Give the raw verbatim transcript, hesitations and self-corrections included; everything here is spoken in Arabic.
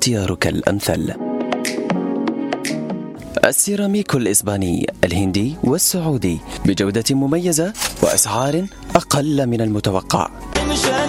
اختيارك الأمثل. السيراميك الإسباني، الهندي والسعودي، بجودة مميزة وأسعار أقل من المتوقع.